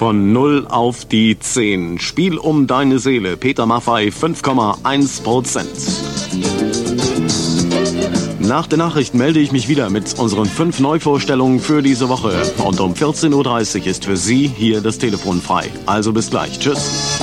Von 0 auf die 10. Spiel um deine Seele. Peter Maffay 5,1%. Nach der Nachricht melde ich mich wieder mit unseren 5 Neuvorstellungen für diese Woche. Und um 14.30 Uhr ist für Sie hier das Telefon frei. Also bis gleich. Tschüss.